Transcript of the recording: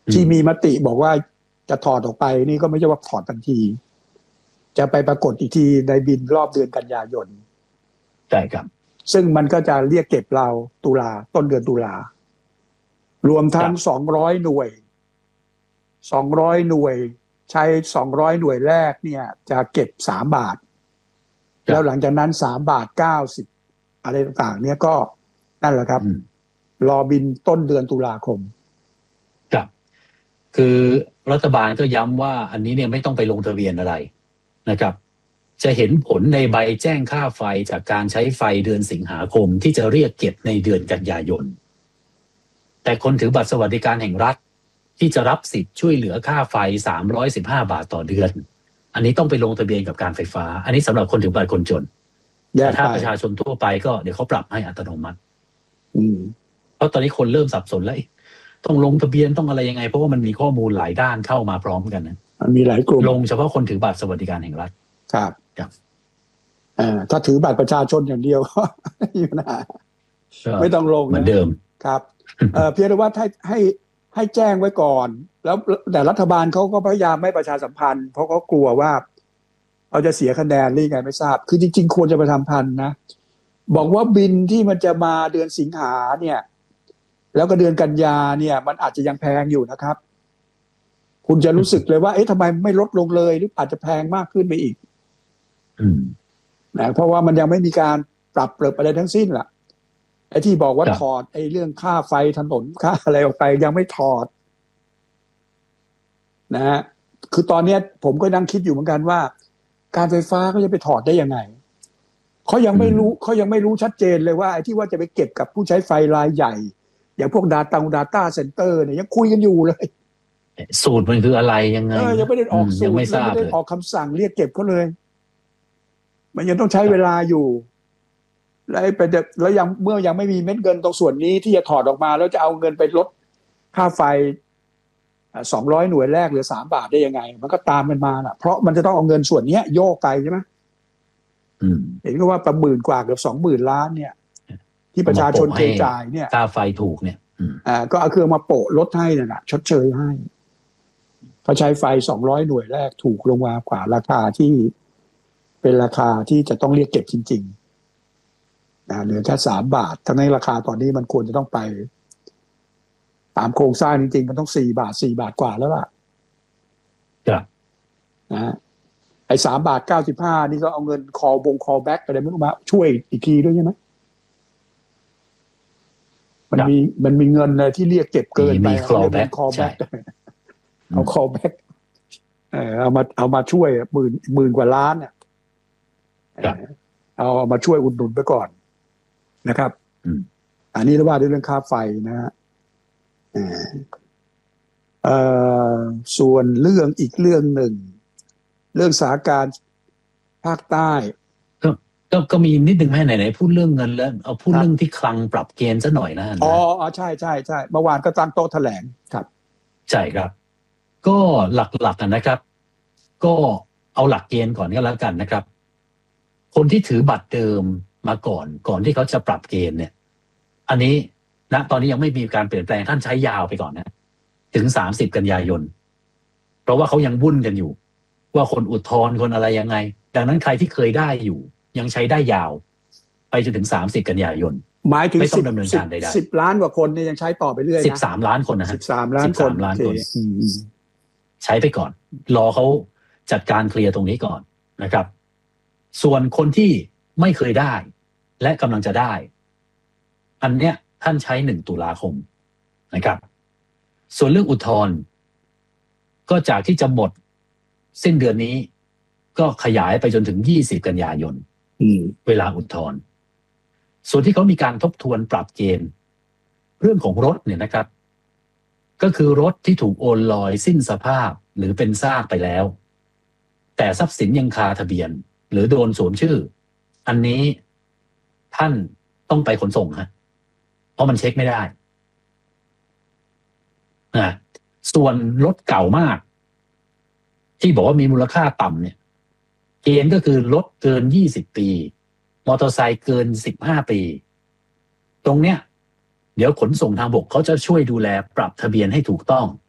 ที่มีมติบอกว่าจะถอดออกไปนี่ก็ไม่ใช่ว่าถอดทันทีจะไปปรากฏอีกทีในบินรอบเดือนกันยายนใช่ครับซึ่งมันก็จะเรียกเก็บเราต้นเดือนตุลารวมทั้ง200 หน่วย200 หน่วยใช้200 หน่วยแรกเนี่ยจะเก็บ3 บาทแล้วหลังจากนั้น3 บาท 90อะไรต่างๆเนี่ยก็นั่นแหละครับรอบินต้นเดือนตุลาคมครับคือรัฐบาลก็ย้ำว่าอันนี้เนี่ยไม่ต้องไปลงทะเบียนอะไรนะครับจะเห็นผลในใบแจ้งค่าไฟจากการใช้ไฟเดือนสิงหาคมที่จะเรียกเก็บในเดือนกันยายนแต่คนถือบัตรสวัสดิการแห่งรัฐที่จะรับสิทธิ์ช่วยเหลือค่าไฟ315 บาทต่อเดือนอันนี้ต้องไปลงทะเบียนกับการไฟฟ้าอันนี้สำหรับคนถือบัตรคนจนแต่ถ้าประชาชนทั่วไปก็เดี๋ยวเขาปรับให้อัตโนมัติเพราะตอนนี้คนเริ่มสับสนแล้วต้องลงทะเบียนต้องอะไรยังไงเพราะว่ามันมีข้อมูลหลายด้านเข้ามาพร้อมกันนะมันมีหลายกลุ่มลงเฉพาะคนถือบัตรสวัสดิการแห่งรัฐครับถ้าถือบัตรประชาชนอย่างเดียวอยู่นะไม่ต้องลงเหมือนเดิมครับเพียงแต่ว่าให้แจ้งไว้ก่อนแล้วแต่รัฐบาลเขาก็พยายามไม่ประชาสัมพันธ์เพราะเขากลัวว่าเราจะเสียคะแนนหรือไงไม่ทราบคือจริงๆควรจะประชาสัมพันธ์นะบอกว่าบินที่มันจะมาเดือนสิงหาเนี่ยแล้วก็เดือนกันยาเนี่ยมันอาจจะยังแพงอยู่นะครับคุณจะรู้สึกเลยว่าทำไมไม่ลดลงเลยหรืออาจจะแพงมากขึ้นไปอีกนะเพราะว่ามันยังไม่มีการปรับเปลี่ยนอะไรทั้งสิ้นล่ะไอ้ที่บอกว่าถอดเรื่องค่าไฟถนนค่าอะไรออกไปยังไม่ถอดนะฮะคือตอนนี้ผมก็นั่งคิดอยู่เหมือนกันว่าการไฟฟ้าเขาจะไปถอดได้ยังไงเขายังไม่รู้ชัดเจนเลยว่าไอ้ที่ว่าจะไปเก็บกับผู้ใช้ไฟรายใหญ่อย่างพวกdata center เนี่ยยังคุยกันอยู่เลยสูตรมันคืออะไรยังไงยังไม่ได้ออกสูตรยังไม่ได้ออกคำสั่งเรียกเก็บเขาเลยมันยังต้องใช้เวลาอยู่แล้วเมื่อยังไม่มีเม็ดเงินตรงส่วนนี้ที่จะถอดออกมาแล้วจะเอาเงินไปลดค่าไฟ200 หน่วยแรกเหลือ3 บาทได้ยังไงมันก็ตามมันมาเพราะมันจะต้องเอาเงินส่วนนี้โยกไปใช่ไหมเห็นก็ว่าประ10,000 กว่าเกือบ20,000 ล้านเนี่ยที่ประชาชนเคยจ่ายเนี่ยค่าไฟถูกเนี่ยก็เอาเครื่องมาโปะลดให้น่ะชดเชยให้เขาใช้ไฟ200 หน่วยแรกถูกลงมากว่าราคาที่เป็นราคาที่จะต้องเรียกเก็บจริงๆเหลือแค่3 บาททั้งในราคาตอนนี้มันควรจะต้องไปตามโครงสร้างจริงๆมันต้อง4 บาทกว่าแล้วล่ะนะไอ้3 บาท 95นี่ก็เอาเงินคอแบ็กอะไรไม่รู้มาช่วยอีกทีด้วยใช่ไหมมันมีเงินเลยที่เรียกเก็บเกินไปคอแบ็กเอาคอแบ็กเอามาช่วยหมื่นกว่าล้านเนี่ยเอามาช่วยอุดหนุนไปก่อนนะครับอันนี้เรียกว่าเรื่องค่าไฟนะฮะส่วนอีกเรื่องหนึ่งเรื่องสถานการณ์ภาคใต้ก็มีนิดนึงแม่ไหนพูดเรื่องเงินแล้วเอาพูดเรื่องที่คลังปรับเกณฑ์ซะหน่อยนะใช่เมื่อวานก็ตั้งโต๊ะแถลงครับใช่ครับก็หลักๆนะครับก็เอาหลักเกณฑ์ก่อนก็แล้วกันนะครับคนที่ถือบัตรเดิมมาก่อนที่เขาจะปรับเกณฑ์เนี่ยอันนี้ตอนนี้ยังไม่มีการเปลี่ยนแปลงท่านใช้ยาวไปก่อนนะถึง30 กันยายนเพราะว่าเขายังวุ่นกันอยู่ว่าคนอุทธรณ์คนอะไรยังไงดังนั้นใครที่เคยได้อยู่ยังใช้ได้ยาวไปจนถึง30 กันยายนหมายถึงไม่ต้องดำเนินการใดๆ10 ล้านกว่าคนเนี่ยยังใช้ต่อไปเรื่อยนะ 13 ล้านคนนะฮะ 13 ล้านคนใช้ไปก่อนรอเขาจัดการเคลียร์ตรงนี้ก่อนนะครับส่วนคนที่ไม่เคยได้และกำลังจะได้อันเนี้ยท่านใช้1 ตุลาคมนะครับส่วนเรื่องอุทธรณ์ก็จากที่จะหมดสิ้นเดือนนี้ก็ขยายไปจนถึง20 กันยายนเวลาอุทธรณ์ส่วนที่เขามีการทบทวนปรับเกณฑ์เรื่องของรถเนี่ยนะครับก็คือรถที่ถูกโอนลอยสิ้นสภาพหรือเป็นซากไปแล้วแต่ทรัพย์สินยังคาทะเบียนหรือโดนสวมชื่ออันนี้ท่านต้องไปขนส่งฮะเพราะมันเช็คไม่ได้ส่วนรถเก่ามากที่บอกว่ามีมูลค่าต่ำเนี่ยเกณฑ์ก็คือรถเกิน20 ปีมอเตอร์ไซค์เกิน15 ปีตรงเนี้ยเดี๋ยวขนส่งทางบกเขาจะช่วยดูแลปรับทะเบียนให้ถูกต้อง